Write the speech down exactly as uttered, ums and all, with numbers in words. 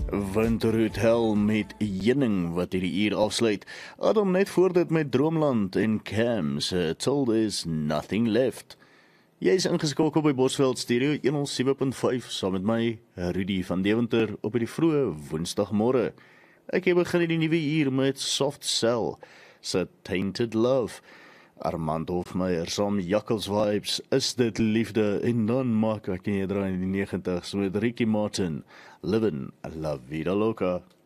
Winterhoed Hell met Jenning wat hierdie uur afsluit. Adam net voor dit met Droomland en Cam se Till There's Nothing Left. Jy is ingeskakel by Bosveld Stereo honderd sewe punt vyf saam met my, Rudy van Deventer, op die vroeë Woensdagmôre. Ek het begin in die nuwe uur met Soft Cell se Tainted Love. Armand Hofmeyer saam Jakkels Vibes, Is Dit Liefde, en dan maak ek nie draai in die negentigs met Ricky Martin, Livin' La Vida Loca.